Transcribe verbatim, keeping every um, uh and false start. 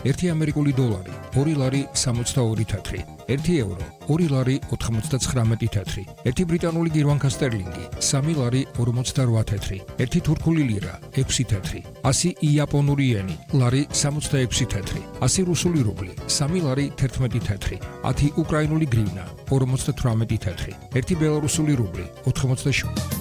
ერთი ამერიკული დოლარი, ორი ლარი სამოცდაორი თეთრი, ერთი ევრო, ორი ლარი ოთხმოცდაცხრამეტი თეთრი, ერთი ბრიტანული გირვანქა სტერლინგი, სამი ლარი ორმოცდარვა თეთრი, ერთი თურქული ლირა, ექვსი თეთრი, ასი იაპონური იენი, ლარი სამოცდაექვსი თეთრი, ასი რუსული რუბლი, სამი ლარი თერთმეტი თეთრი, ათი უკრაინული გრივნა, ორმოცდათვრამეტი თეთრი, ერთი ბელარუსული რუბლი, ოთხმოცდაშვიდი